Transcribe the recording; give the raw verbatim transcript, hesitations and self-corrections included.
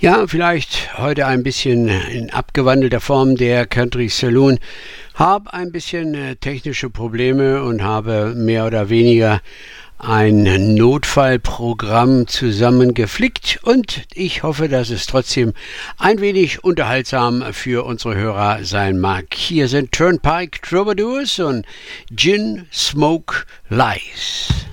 Ja, vielleicht heute ein bisschen in abgewandelter Form der Country Saloon. Habe ein bisschen äh, technische Probleme und habe mehr oder weniger ein Notfallprogramm zusammengeflickt und ich hoffe, dass es trotzdem ein wenig unterhaltsam für unsere Hörer sein mag. Hier sind Turnpike Troubadours und Gin Smoke Lies.